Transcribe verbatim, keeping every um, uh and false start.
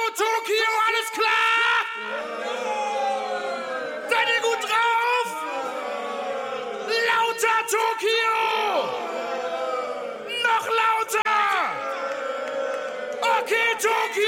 Tokio, alles klar? Seid ihr gut drauf? Lauter, Tokio! Noch lauter! Okay, Tokio!